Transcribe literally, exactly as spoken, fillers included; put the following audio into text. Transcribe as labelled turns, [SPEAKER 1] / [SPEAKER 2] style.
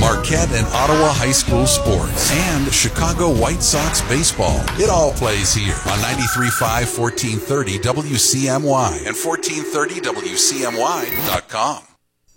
[SPEAKER 1] Marquette and Ottawa High School sports, and Chicago White Sox baseball. It all plays here on ninety-three point five, fourteen thirty W C M Y and fourteen thirty W C M Y dot com.